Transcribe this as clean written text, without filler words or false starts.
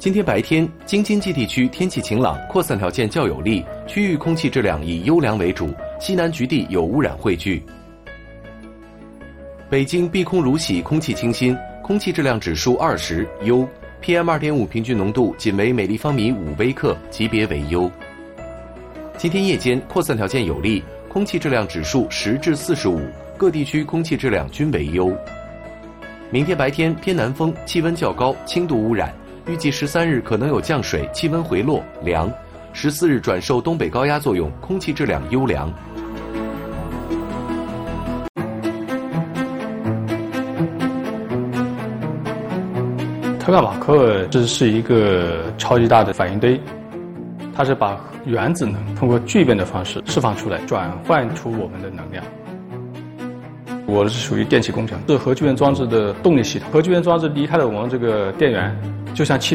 今天白天，京津冀地区天气晴朗，扩散条件较有利，区域空气质量以优良为主，西南局地有污染汇聚。北京碧空如洗，空气清新，空气质量指数20优 ，PM2.5 平均浓度仅为每立方米5微克，级别为优。今天夜间扩散条件有利，空气质量指数10至45，各地区空气质量均为优。明天白天偏南风，气温较高，轻度污染。预计13日可能有降水，气温回落，凉。14日转受东北高压作用，空气质量优良。 特卡马克这是一个超级大的反应堆，它是把原子能通过聚变的方式释放出来，转换出我们的能量。我是属于电气工程，是核聚变装置的动力系统。核聚变装置离开了我们这个电源，就像汽